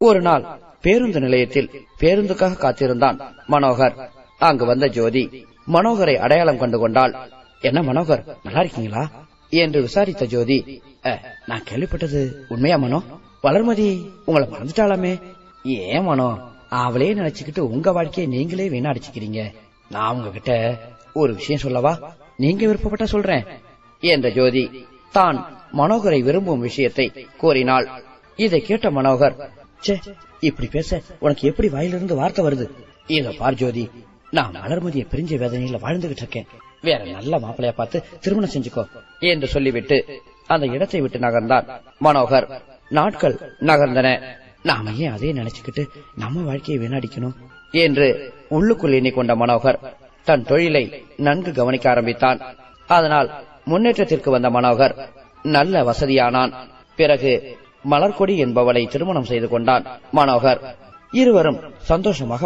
ஒரு நாள் பேருந்து நிலையத்தில் பேருந்துக்காக காத்திருந்தான் மனோகர். அங்கு வந்த ஜோதி மனோகரை அடையாளம் கண்டு கொண்டாள். என்ன மனோகர், நல்லா இருக்கீங்களா என்று விசாரித்த ஜோதி, நான் கேள்விப்பட்டது உண்மையா மனோ? வளர்மதி உங்களை மறந்துட்டாலாமே? ஏன் மனோ, அவளே நினைச்சுக்கிட்டு உங்க வாழ்க்கையை நீங்களே வீணடிச்சுக்கிறீங்க. நான் உங்ககிட்ட ஒரு விஷயம் சொல்லவா? நீங்க விருப்பப்பட்ட சொல்றேன் என்ற ஜோதி தான் மனோகரை விரும்பும் விஷயத்தை கூறினாள். இதை கேட்ட மனோகர், இப்படி பேச உனக்கு எப்படி வாயிலிருந்து வார்த்தை வருது? இத பார் ஜோதி, நான் வளர்மதியை பிரிஞ்ச வேதனையில வாழ்ந்துகிட்டு இருக்கேன். வேற நல்ல மாப்பிளைய பார்த்து திருமணம் செஞ்சுக்கோ என்று சொல்லிவிட்டு அந்த இடத்தை விட்டு நகர்ந்தான் மனோகர். நாட்கள் நகர்ந்தன. நாம ஏன் அதே நினைச்சுக்கிட்டு நம்ம வாழ்க்கையை வீணடிக்கணும் என்று உள்ளுக்குள் எண்ணிக்கொண்ட மனோகர் தன் தொழிலை நன்கு கவனிக்க ஆரம்பித்தான். அதனால் முன்னேற்றத்திற்கு வந்த மனோகர் நல்ல வசதியானான். பிறகு மலர்கொடி என்பவளை திருமணம் செய்து கொண்டான் மனோகர். இருவரும் சந்தோஷமாக